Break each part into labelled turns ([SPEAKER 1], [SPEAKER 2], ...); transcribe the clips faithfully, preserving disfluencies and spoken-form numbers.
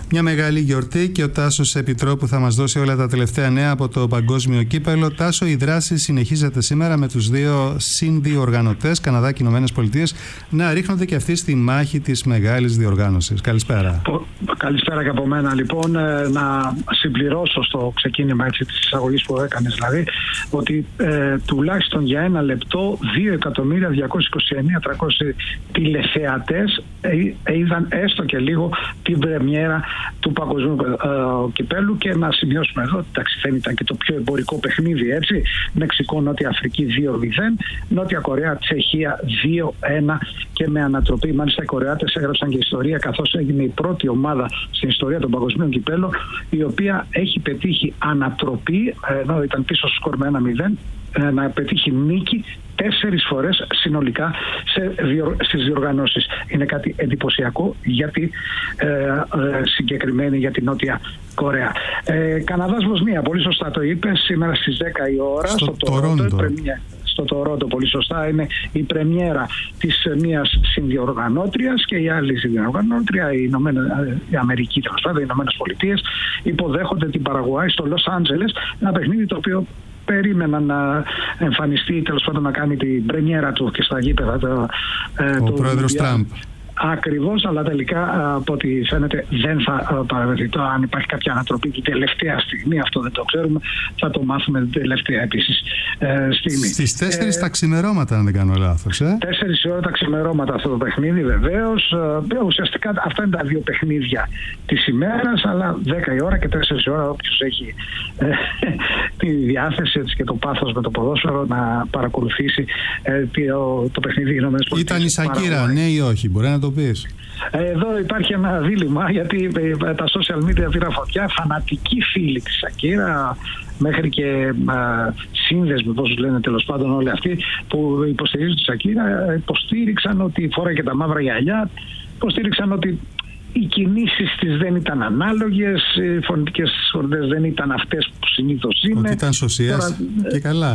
[SPEAKER 1] Μια μεγάλη γιορτή και ο Τάσος Επιτρόπου θα μας δώσει όλα τα τελευταία νέα από το παγκόσμιο κύπελλο. Τάσο, η δράση συνεχίζεται σήμερα με τους δύο συνδιοργανωτές, Καναδά και Ηνωμένες Πολιτείες, να ρίχνονται και αυτοί στη μάχη της μεγάλης διοργάνωσης. Καλησπέρα.
[SPEAKER 2] Καλησπέρα και από μένα. Λοιπόν, να συμπληρώσω στο ξεκίνημα έτσι, της εισαγωγής που έκανες, δηλαδή, ότι ε, τουλάχιστον για ένα λεπτό δύο εκατομμύρια διακόσιες είκοσι εννέα χιλιάδες τριακόσιοι τηλεθεατές ε, είδαν έστω και λίγο την πρεμιέρα του παγκοσμίου ε, κυπέλου. Και να σημειώσουμε εδώ ότι δεν ήταν και το πιο εμπορικό παιχνίδι, έτσι. Μεξικό Νότια Αφρική δύο μηδέν, Νότια Κορέα Τσεχία δύο ένα και με ανατροπή. Μάλιστα οι Κορεάτες έγραψαν και ιστορία, καθώς έγινε η πρώτη ομάδα στην ιστορία των παγκοσμίων κυπέλων η οποία έχει πετύχει ανατροπή, ενώ ήταν πίσω στο σκορ με ένα μηδέν, να πετύχει νίκη τέσσερις φορές συνολικά σε διο, στις διοργανώσεις. Είναι κάτι εντυπωσιακό γιατί ε, ε, συγκεκριμένη για την Νότια Κορέα. Ε, Καναδάς Βοσνία, πολύ σωστά το είπε, σήμερα στις δέκα η ώρα
[SPEAKER 1] στο, στο Τορόντο.
[SPEAKER 2] Στο Τορόντο, πολύ σωστά, είναι η πρεμιέρα της μίας συνδιοργανώτριας, και η άλλη συνδιοργανώτρια, η, η Αμερική, τέλος πάντων, οι Ηνωμένες Πολιτείες, υποδέχονται την Παραγουάη στο Λος Άντζελες, ένα παιχνίδι το οποίο περίμεναν να εμφανιστεί, τέλος πάντων να κάνει την πρεμιέρα του και στα γήπεδα το,
[SPEAKER 1] ο το πρόεδρος Τραμπ.
[SPEAKER 2] Ακριβώς, αλλά τελικά από ό,τι φαίνεται δεν θα παραβρεθεί. Τώρα, αν υπάρχει κάποια ανατροπή την τελευταία στιγμή, αυτό δεν το ξέρουμε, θα το μάθουμε την τελευταία επίσης ε, στιγμή.
[SPEAKER 1] Στις τέσσερις ε, τα ξημερώματα, αν δεν κάνω λάθος. Ε?
[SPEAKER 2] Τέσσερις ώρα τα ξημερώματα αυτό το παιχνίδι, βεβαίως. Ε, ουσιαστικά αυτά είναι τα δύο παιχνίδια της ημέρας, αλλά δέκα η ώρα και τέσσερις η ώρα, όποιος έχει ε, τη διάθεση έτσι, και το πάθος με το ποδόσφαιρο να παρακολουθήσει ε, το, το παιχνίδι Ηνωμένες Πολιτείες.
[SPEAKER 1] Ήταν η Σακύρα, ναι ή όχι, μπορεί να το πεις?
[SPEAKER 2] Εδώ υπάρχει ένα δίλημμα, γιατί τα social media πήρα φωτιά. Φανατικοί φίλοι της Σακύρα, μέχρι και α, σύνδεσμοι, πώς λένε τέλος πάντων όλοι αυτοί που υποστηρίζουν τη Σακύρα, υποστήριξαν ότι φόραγε και τα μαύρα γυαλιά, υποστήριξαν ότι οι κινήσεις της δεν ήταν ανάλογες, οι φωνητικές χορδές δεν ήταν αυτές που συνήθως είναι.
[SPEAKER 1] Ότι ήταν σωσίας. Τώρα, και καλά.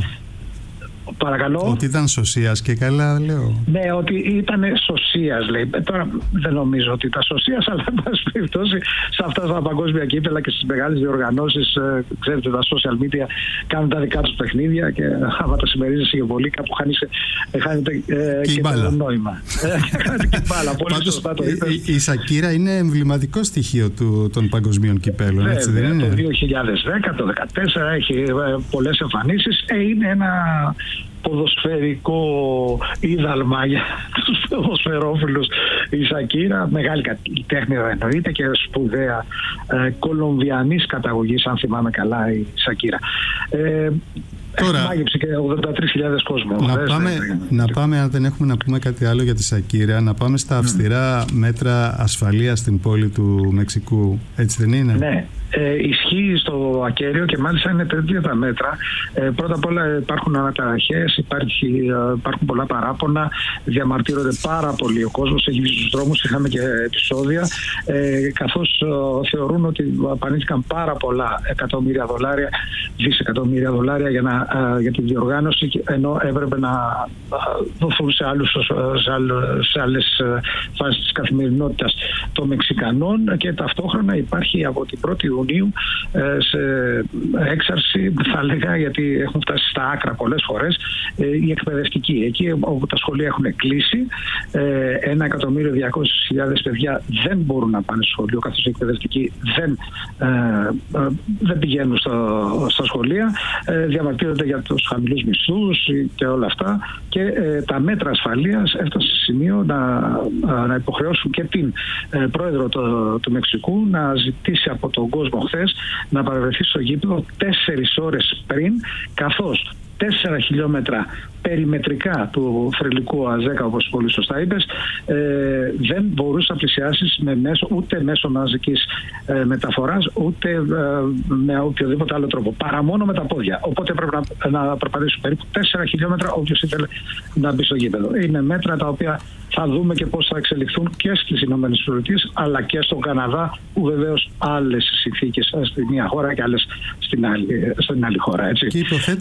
[SPEAKER 2] Παρακαλώ.
[SPEAKER 1] Ότι ήταν σωσίας και καλά, λέω.
[SPEAKER 2] Ναι, ότι ήταν σωσίας, λέει. Τώρα δεν νομίζω ότι ήταν σωσίας, αλλά εν πάση περιπτώσει σε αυτά τα παγκόσμια κύπελα και στις μεγάλες διοργανώσεις, ε, ξέρετε, τα social media κάνουν τα δικά τους παιχνίδια και άμα τα συμμερίζεσαι και πολύ, κάπου χάνεται ε, και, και το νόημα. Χάνεται και μπάλα. Πολύ
[SPEAKER 1] πάντως,
[SPEAKER 2] σωστά το είπες.
[SPEAKER 1] Η, η Σακύρα είναι εμβληματικό στοιχείο του, των παγκοσμίων κυπέλων, έτσι δεν είναι?
[SPEAKER 2] Το δύο χιλιάδες δέκα, το δύο χιλιάδες δεκατέσσερα έχει ε, πολλές εμφανίσεις. Ε, είναι ένα ποδοσφαιρικό είδαλμα για τους ποδοσφαιρόφιλους η Σακύρα, μεγάλη καλλιτέχνη εννοείται και σπουδαία ε, κολομβιανής καταγωγής, αν θυμάμαι καλά, η Σακύρα. Ε,
[SPEAKER 1] Τώρα,
[SPEAKER 2] μάγεψε και ογδόντα τρεις χιλιάδες κόσμο.
[SPEAKER 1] Να, πάμε, να πάμε, αν δεν έχουμε να πούμε κάτι άλλο για τη Σακύρα, να πάμε στα αυστηρά mm. μέτρα ασφαλείας στην πόλη του Μεξικού, έτσι δεν είναι?
[SPEAKER 2] Ναι. Ε, ισχύει στο ακέραιο και μάλιστα είναι τέτοια τα μέτρα. Ε, πρώτα απ' όλα υπάρχουν αναταραχές, υπάρχει, ε, υπάρχουν πολλά παράπονα, διαμαρτύρονται πάρα πολύ ο κόσμος, έχει βγει στους δρόμους, είχαμε και επεισόδια, ε, καθώς ε, θεωρούν ότι απανήθηκαν πάρα πολλά εκατομμύρια δολάρια, δισεκατομμύρια δολάρια για, να, ε, για τη διοργάνωση, ενώ έπρεπε να ε, δοθούν σε, άλλους, σε, άλλους, σε άλλες φάσεις της καθημερινότητας των Μεξικανών, και ταυτόχρονα υπάρχει από την πρώτη σε έξαρση, θα λέγα, γιατί έχουν φτάσει στα άκρα πολλές φορές, η εκπαιδευτική. Εκεί όπου τα σχολεία έχουν κλείσει, ένα εκατομμύριο διακόσιες χιλιάδες παιδιά δεν μπορούν να πάνε στο σχολείο, καθώς οι εκπαιδευτικοί δεν, δεν πηγαίνουν στο, στα σχολεία, διαμαρτύρονται για τους χαμηλούς μισθούς και όλα αυτά, και τα μέτρα ασφαλείας έφτασε σε σημείο να, να υποχρεώσουν και την πρόεδρο του, του Μεξικού να ζητήσει από τον κόσμο χθες να παρευρεθεί στο γήπεδο τέσσερις ώρες πριν, καθώς τέσσερα χιλιόμετρα περιμετρικά του θρυλικού ΑΖΕΚΑ, όπως πολύ σωστά είπες, ε, δεν μπορούσε να πλησιάσεις με μέσο, ούτε μέσω μαζικής ε, μεταφοράς, ούτε ε, με οποιοδήποτε άλλο τρόπο, παρά μόνο με τα πόδια. Οπότε πρέπει να, να περπατήσουν περίπου τέσσερα χιλιόμετρα όποιος ήθελε να μπει στο γήπεδο. Είναι μέτρα τα οποία θα δούμε και πώς θα εξελιχθούν και στις Ηνωμένες Πολιτείες, αλλά και στον Καναδά, που βεβαίως άλλες συνθήκες στην μία χώρα και άλλες στην άλλη, στην άλλη χώρα. Έτσι.
[SPEAKER 1] Και υποθέτω